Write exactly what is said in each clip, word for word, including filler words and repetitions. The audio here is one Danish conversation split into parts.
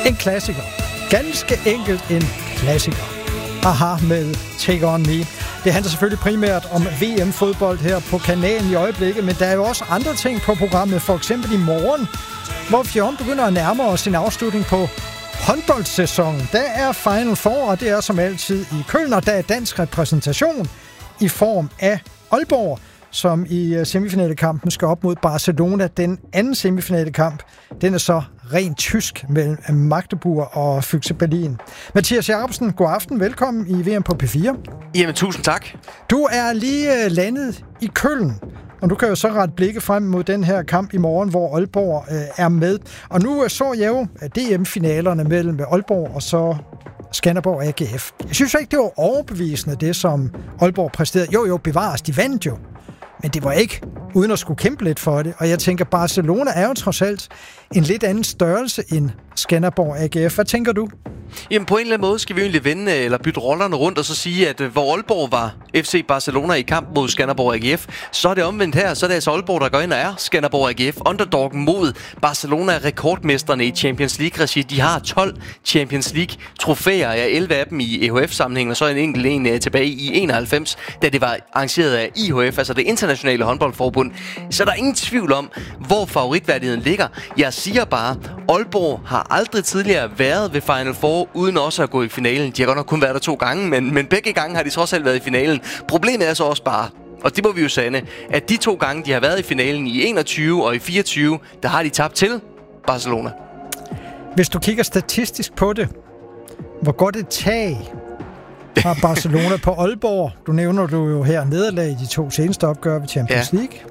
En klassiker. Ganske enkelt en klassiker. Aha med Take On Me. Det handler selvfølgelig primært om V M-fodbold her på kanalen i øjeblikket, men der er jo også andre ting på programmet, for eksempel i morgen, hvor Fjorden begynder at nærme os sin afslutning på håndboldsæsonen. Der er Final Four, og det er som altid i Køln, og der er dansk repræsentation i form af Aalborg, som i semifinalekampen skal op mod Barcelona. Den anden semifinalekamp, den er så rent tysk mellem Magdeburg og Füchse Berlin. Mathias Jacobsen, god aften. Velkommen i V M på P fire. Jamen, tusind tak. Du er lige landet i Køln, og du kan jo så rette blikket frem mod den her kamp i morgen, hvor Aalborg øh, er med. Og nu så jeg jo D M-finalerne mellem Aalborg og så Skanderborg A G F. Jeg synes ikke, det var overbevisende, det som Aalborg præsterede. Jo, jo, bevares, de vandt jo. Men det var ikke uden at skulle kæmpe lidt for det. Og jeg tænker, Barcelona er jo trods alt en lidt anden størrelse end Skanderborg A G F. Hvad tænker du? Jamen på en eller anden måde skal vi egentlig vende eller bytte rollerne rundt og så sige, at hvor Aalborg var F C Barcelona i kamp mod Skanderborg A G F, så er det omvendt her. Så er det altså Aalborg, der går ind og er Skanderborg A G F. Underdoggen mod Barcelona, rekordmesterne i Champions League-regi. De har tolv Champions League-trofæer, ja, elleve af dem i E H F-sammenhæng, og så en enkelt en tilbage i enoghalvfems, da det var arrangeret af I H F, altså det internationale håndboldforbund. Så er der ingen tvivl om, hvor favoritværdigheden ligger. Jeg siger bare, Aalborg har aldrig tidligere været ved Final Four, uden også at gå i finalen. De har godt nok kun været der to gange, men, men begge gange har de trods alt været i finalen. Problemet er så også bare, og det må vi jo sande, at de to gange, de har været i finalen i enogtyve og i fireogtyve, der har de tabt til Barcelona. Hvis du kigger statistisk på det, hvor godt et tag har Barcelona på Aalborg? Du nævner du jo her nederlag i de to seneste opgør ved Champions ja. League.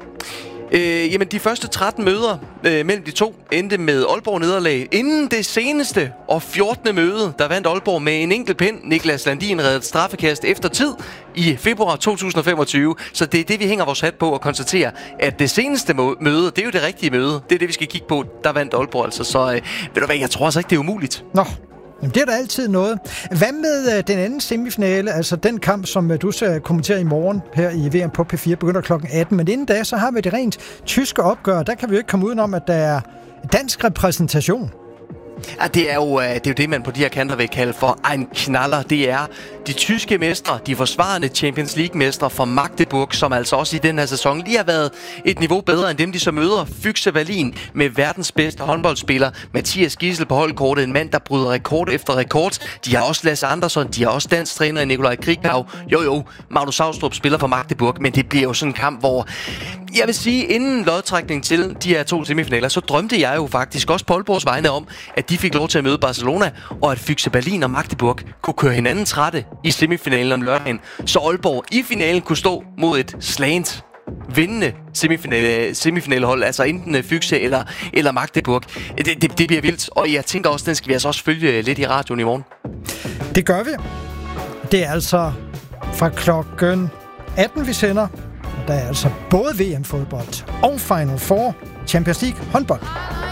Øh, jamen, de første tretten møder øh, mellem de to endte med Aalborg nederlag. Inden det seneste og fjortende møde, der vandt Aalborg med en enkelt pind. Niklas Landin reddede straffekast efter tid i februar to tusind og femogtyve. Så det er det, vi hænger vores hat på og konstaterer, at det seneste møde, det er jo det rigtige møde. Det er det, vi skal kigge på. Der vandt Aalborg altså. Så øh, ved du hvad, jeg tror altså ikke, det er umuligt. Nå. Jamen, det er der altid noget. Hvad med uh, den anden semifinale, altså den kamp, som uh, du skal kommentere i morgen her i V M på P fire, begynder klokken atten. Men inden da, så har vi det rent tyske opgør. Der kan vi jo ikke komme udenom, at der er dansk repræsentation. Ja, det er, jo, det er jo det, man på de her kanter vil kalde for en knaller. Det er de tyske mestre, de forsvarende Champions League-mestre fra Magdeburg, som altså også i den her sæson lige har været et niveau bedre end dem, de så møder. Füchse Berlin med verdens bedste håndboldspiller, Mathias Giesel på holdkortet, en mand, der bryder rekord efter rekord. De har også Lasse Andersson, de har også dansk træner Nikolaj Krikau. Jo jo, Magnus Saustrup spiller for Magdeburg, men det bliver jo sådan en kamp, hvor jeg vil sige, inden lodtrækning til de her to semifinaler, så drømte jeg jo faktisk også på Aalborgs vegne om, at de fik lov til at møde Barcelona, og at Füchse Berlin og Magdeburg kunne køre hinanden trætte i semifinalen om lørdagen, så Aalborg i finalen kunne stå mod et slagent vindende semifinale, semifinalehold, altså enten Füchse eller, eller Magdeburg. Det, det, det bliver vildt, og jeg tænker også, den skal vi altså også følge lidt i radioen i morgen. Det gør vi. Det er altså fra klokken atten, vi sender. Der er altså både V M-fodbold og Final Four Champions League håndbold.